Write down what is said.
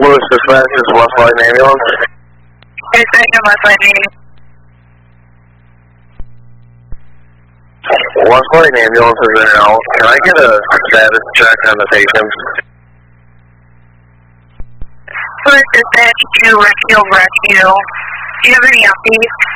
Lewis Dispatch, this is West Light Ambulance. Hey, thank you, West Light Ambulance. West Light Ambulance is in and out. Can I get a status check on the patient? Lewis Dispatch to Rescue. Do you have any updates?